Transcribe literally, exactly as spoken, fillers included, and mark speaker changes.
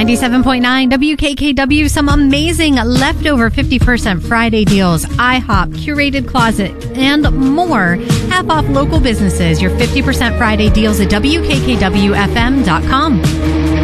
Speaker 1: ninety-seven point nine W K K W, some amazing leftover fifty percent Friday deals, IHOP, curated closet, and more. Half off local businesses. Your fifty percent Friday deals at W K K W F M dot com.